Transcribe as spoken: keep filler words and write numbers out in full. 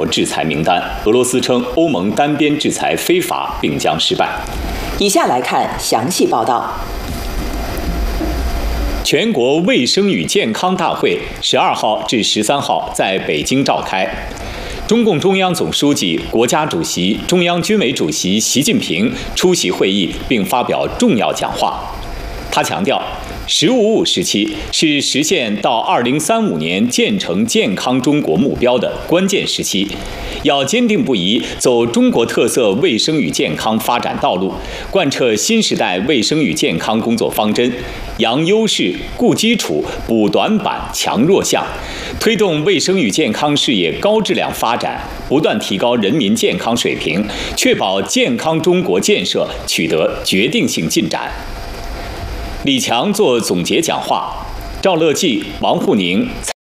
国制裁名单。俄罗斯称欧盟单边制裁非法，并将失败。 以下来看详细报道。 全国卫生与健康大会十二号至十三号在北京召开。中共中央总书记、国家主席、中央军委主席习近平出席会议并发表重要讲话。他强调，十五五时期是实现到二零三五年建成健康中国目标的关键时期，要坚定不移走中国特色卫生与健康发展道路，贯彻新时代卫生与健康工作方针，扬优势、固基础、补短板、强弱项，推动卫生与健康事业高质量发展，不断提高人民健康水平，确保健康中国建设取得决定性进展。李强作总结讲话，赵乐际、王沪宁、